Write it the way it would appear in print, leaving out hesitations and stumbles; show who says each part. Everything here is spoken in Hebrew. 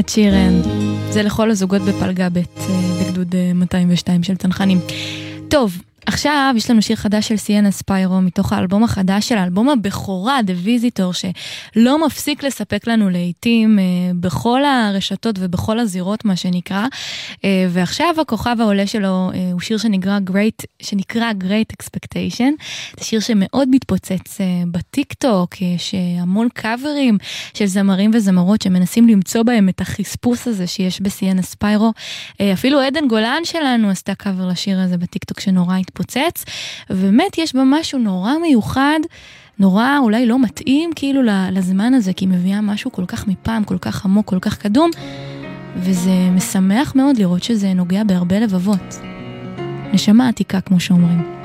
Speaker 1: את שירן. זה לכל הזוגות בפלגה ב' בגדוד 202 של צנחנים. טוב, עכשיו יש לנו שיר חדש של סיאנה ספיירו מתוך האלבום החדש של האלבום הבכורה, The Visitor, שלא מפסיק לספק לנו לעתים בכל הרשתות ובכל הזירות מה שנקרא, ועכשיו הכוכב העולה שלו הוא שיר שנקרא Great Expectation. זה שיר שמאוד מתפוצץ בטיק טוק, יש המון קאברים של זמרים וזמרות שמנסים למצוא בהם את החספוס הזה שיש בסיאנה ספיירו. אפילו עדן גולן שלנו עשתה קאבר לשיר הזה בטיק טוק שנורא התפוצץ, ובאמת יש בה משהו נורא מיוחד, נורא אולי לא מתאים כאילו לזמן הזה, כי היא מביאה משהו כל כך מפעם, כל כך עמוק, כל כך קדום, וזה משמח מאוד לראות שזה נוגע בהרבה לבבות. נשמה עתיקה כמו שאומרים.